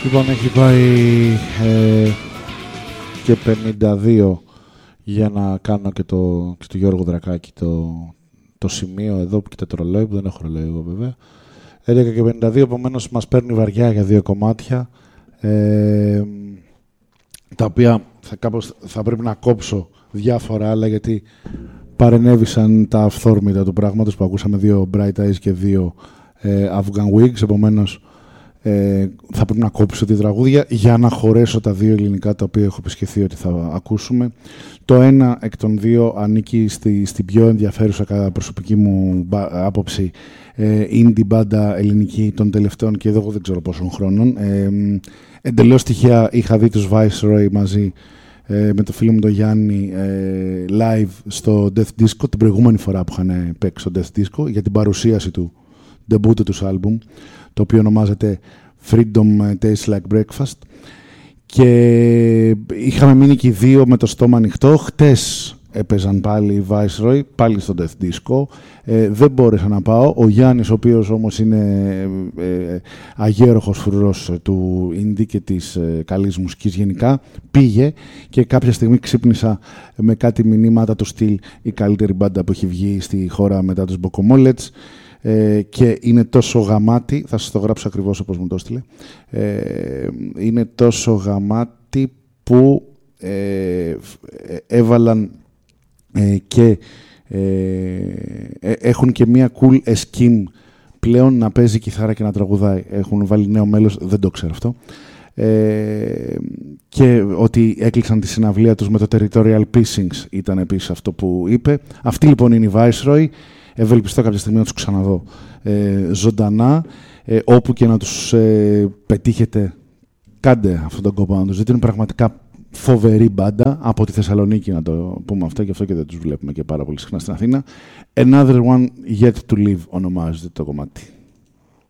Λοιπόν, έχει πάει και 52 για να κάνω και το Γιώργο Δρακάκη το σημείο εδώ που κοιτά το ρολόι, που δεν έχω ρολόι εγώ βέβαια. 11 και 52, επομένως μας παίρνει βαριά για δύο κομμάτια, τα οποία θα πρέπει να κόψω διάφορα άλλα, γιατί παρενέβησαν τα αυθόρμητα του πράγματος που ακούσαμε, δύο Bright Eyes και δύο Afghan Wigs, επομένως θα πρέπει να κόψω τη τραγούδια για να χωρέσω τα δύο ελληνικά τα οποία έχω επισκεφθεί ότι θα ακούσουμε. Το ένα εκ των δύο ανήκει στην πιο ενδιαφέρουσα κατά προσωπική μου άποψη indie μπάντα ελληνική των τελευταίων και εδώ δεν ξέρω πόσων χρόνων. Εντελώς τυχαία είχα δει τους Viceroy μαζί με το φίλο μου τον Γιάννη live στο Death Disco την προηγούμενη φορά που είχαν παίξει στο Death Disco για την παρουσίαση του debut τους άλμπουμ, το οποίο ονομάζεται Freedom Tastes Like Breakfast, και είχαμε μείνει και οι δύο με το στόμα ανοιχτό. Χτες έπαιζαν πάλι οι Viceroy, πάλι στο Death Disco. Δεν μπόρεσα να πάω. Ο Γιάννης, ο οποίος όμως είναι αγέροχος φρουρός του indie και της καλής μουσικής γενικά, πήγε και κάποια στιγμή ξύπνησα με κάτι μηνύματα του στυλ η καλύτερη μπάντα που έχει βγει στη χώρα μετά τους Μποκομόλετς. Και είναι τόσο γαμάτι, θα σας το γράψω ακριβώς όπως μου το έστειλε, είναι τόσο γαμάτι που έβαλαν και έχουν και μία cool scheme πλέον να παίζει κιθάρα και να τραγουδάει. Έχουν βάλει νέο μέλος, δεν το ξέρω αυτό. Και ότι έκλεισαν τη συναυλία τους με το Territorial Pissings ήταν επίσης αυτό που είπε. Αυτή λοιπόν είναι η Viceroy. Ευελπιστώ κάποια στιγμή να τους ξαναδώ ζωντανά, όπου και να τους πετύχετε, κάντε αυτόν τον κόπο να τους δείτε. Είναι πραγματικά φοβερή μπάντα από τη Θεσσαλονίκη, να το πούμε αυτό, και αυτό και δεν τους βλέπουμε και πάρα πολύ συχνά στην Αθήνα. Another One Yet to Live ονομάζεται το κομμάτι.